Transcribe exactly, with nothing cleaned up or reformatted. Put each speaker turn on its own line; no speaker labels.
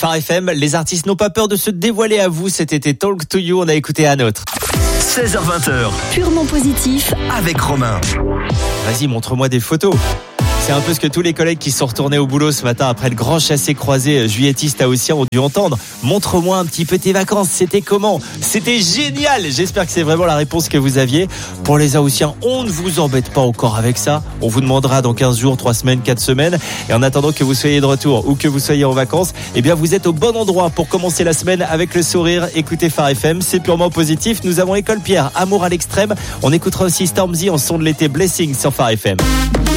Phare F M, les artistes n'ont pas peur de se dévoiler à vous. Cet été, Talk to You, on a écouté un autre.
seize heures vingt.
Purement positif
Avec Romain.
Vas-y, montre-moi des photos. C'est un peu ce que tous les collègues qui sont retournés au boulot ce matin après le grand chassé-croisé juillettiste à Haussien ont dû entendre. Montre-moi un petit peu tes vacances, c'était comment ? C'était génial ! J'espère que c'est vraiment la réponse que vous aviez. Pour les Haussiens, on ne vous embête pas encore avec ça. On vous demandera dans quinze jours, trois semaines, quatre semaines. Et en attendant que vous soyez de retour ou que vous soyez en vacances, eh bien vous êtes au bon endroit pour commencer la semaine avec le sourire. Écoutez Phare F M, c'est purement positif. Nous avons École Pierre, Amour à l'extrême. On écoutera aussi Stormzy en son de l'été, Blessing sur Phare F M.